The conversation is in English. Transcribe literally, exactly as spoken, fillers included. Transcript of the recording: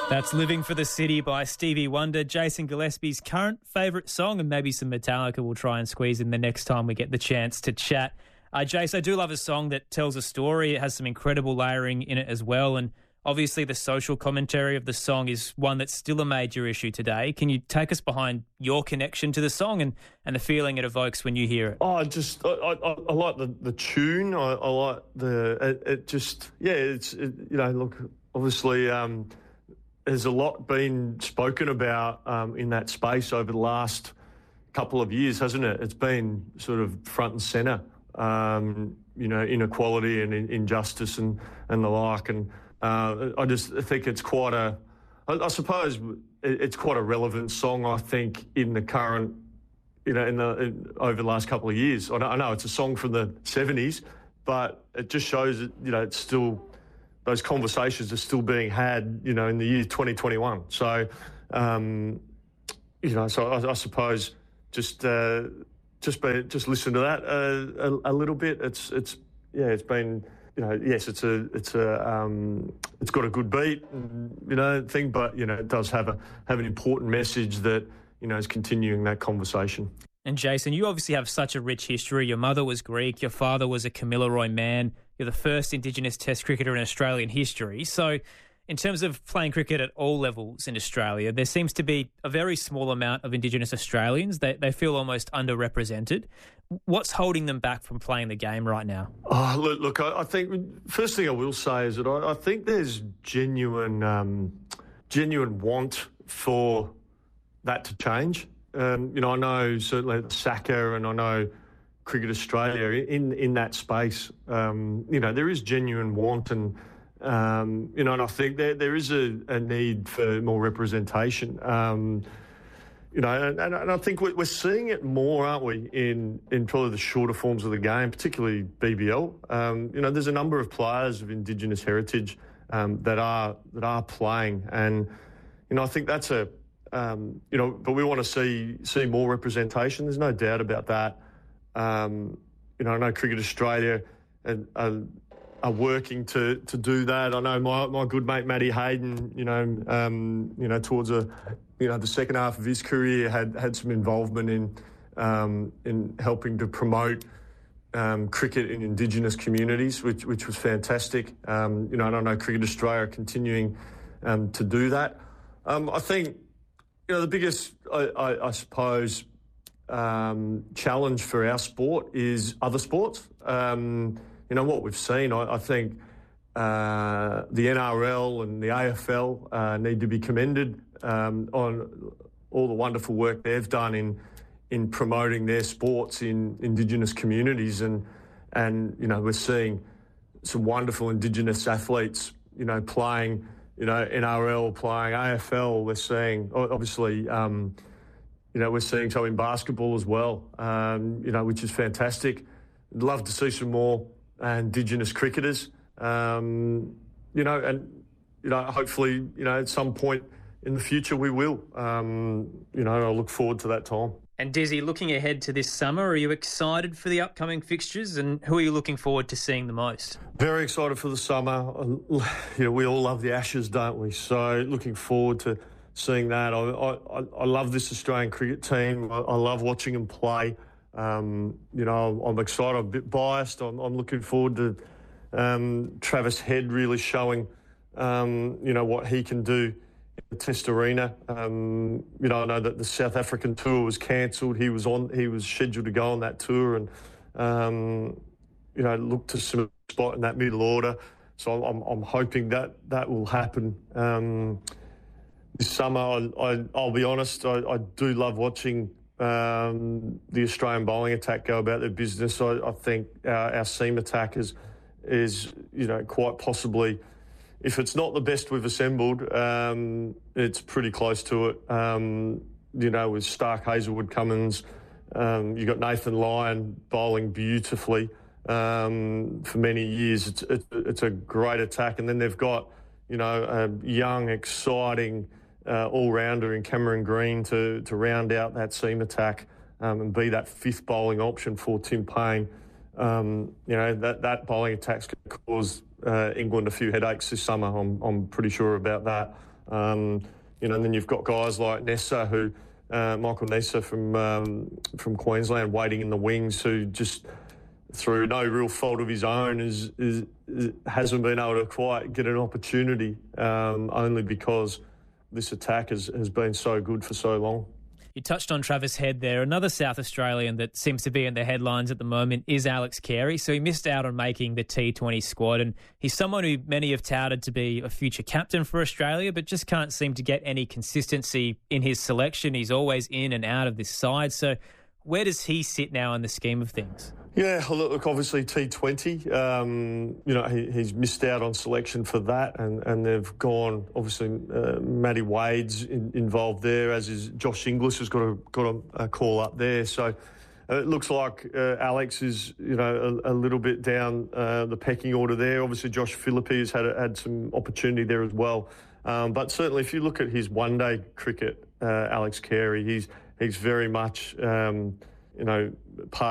That's Living for the City by Stevie Wonder, Jason Gillespie's current favourite song, and maybe some Metallica we'll try and squeeze in the next time we get the chance to chat. Uh, Jace, I do love a song that tells a story. It has some incredible layering in it as well, and obviously the social commentary of the song is one that's still a major issue today. Can you take us behind your connection to the song and, and the feeling it evokes when you hear it? Oh, I just, I, I, I like the, the tune. I, I like the, it, it just, yeah, it's, it, you know, look, obviously, um, there's a lot been spoken about um, in that space over the last couple of years, hasn't it? It's been sort of front and centre, um, you know, inequality and in, injustice and, and the like. And uh, I just think it's quite a, I, I suppose it's quite a relevant song, I think, in the current, you know, in the in, over the last couple of years. I know, I know it's a song from the seventies, but it just shows that, you know, it's still, those conversations are still being had, you know, in the year twenty twenty-one. So, um, you know, so I, I suppose just uh, just be, just listen to that uh, a, a little bit. It's it's yeah, it's been, you know, yes, it's a it's a um, it's got a good beat, and, you know, thing, but you know, it does have a have an important message that, you know, is continuing that conversation. And Jason, you obviously have such a rich history. Your mother was Greek. Your father was a Kamilaroi man. You're the first Indigenous Test cricketer in Australian history. So in terms of playing cricket at all levels in Australia, there seems to be a very small amount of Indigenous Australians. They, they feel almost underrepresented. What's holding them back from playing the game right now? Oh, look, look I, I think first thing I will say is that I, I think there's genuine, um, genuine want for that to change. Um, you know, I know certainly S A C A and I know Cricket Australia in in that space. Um, you know, there is genuine want, and um, you know, and I think there there is a, a need for more representation. Um, you know, and, and I think we're seeing it more, aren't we, in in probably the shorter forms of the game, particularly B B L. Um, you know, there's a number of players of Indigenous heritage um, that are that are playing, and you know, I think that's a Um, you know, but we want to see see more representation. There's no doubt about that. Um, you know, I know Cricket Australia are, are, are working to, to do that. I know my, my good mate Matty Hayden, you know, um, you know, towards a, you know, the second half of his career had had some involvement in um, in helping to promote um, cricket in Indigenous communities, which which was fantastic. Um, you know, and I know Cricket Australia are continuing um, to do that. Um, I think. You know, the biggest, I, I, I suppose, um, challenge for our sport is other sports. Um, you know, what we've seen, I, I think uh, the N R L and the A F L uh, need to be commended um, on all the wonderful work they've done in in promoting their sports in Indigenous communities. And, and you know, we're seeing some wonderful Indigenous athletes, you know, playing, you know, N R L, playing A F L. We're seeing, obviously, um, you know, we're seeing some in basketball as well, um, you know, which is fantastic. I'd love to see some more uh, Indigenous cricketers, um, you know, and, you know, hopefully, you know, at some point in the future we will. Um, you know, I look forward to that time. And Dizzy, looking ahead to this summer, are you excited for the upcoming fixtures, and who are you looking forward to seeing the most? Very excited for the summer. You know, we all love the Ashes, don't we? So looking forward to seeing that. I I, I love this Australian cricket team. I, I love watching them play. Um, you know, I'm excited. I'm a bit biased. I'm, I'm looking forward to um, Travis Head really showing, um, you know, what he can do. The Test arena. Um, you know, I know that the South African tour was cancelled. He was on. He was scheduled to go on that tour, and um, you know, look to some spot in that middle order. So I'm, I'm hoping that that will happen um, this summer. I, I, I'll be honest. I, I do love watching um, the Australian bowling attack go about their business. I, I think our, our seam attack is is you know quite possibly. If it's not the best we've assembled, um, it's pretty close to it. Um, you know, with Stark, Hazelwood, Cummins, um, you've got Nathan Lyon bowling beautifully um, for many years. It's, it's, it's a great attack. And then they've got, you know, a young, exciting uh, all-rounder in Cameron Green to, to round out that seam attack um, and be that fifth bowling option for Tim Payne. um, you know, that, that bowling attack's going to cause uh, England a few headaches this summer. I'm, I'm pretty sure about that. Um, you know, and then you've got guys like Nessa, who uh, Michael Nessa from um, from Queensland, waiting in the wings, who just through no real fault of his own is, is, is hasn't been able to quite get an opportunity, um, only because this attack has, has been so good for so long. You touched on Travis Head there. Another South Australian that seems to be in the headlines at the moment is Alex Carey. So he missed out on making the T twenty squad, and he's someone who many have touted to be a future captain for Australia, but just can't seem to get any consistency in his selection. He's always in and out of this side. So where does he sit now in the scheme of things? Yeah, look, obviously T twenty, um, you know, he, he's missed out on selection for that, and, and they've gone, obviously, uh, Matty Wade's in, involved there, as is Josh Inglis has got a, got a, a call up there. So uh, it looks like uh, Alex is, you know, a, a little bit down uh, the pecking order there. Obviously, Josh Philippe has had, had some opportunity there as well. Um, but certainly, if you look at his one-day cricket, uh, Alex Carey, he's, he's very much, um, you know, part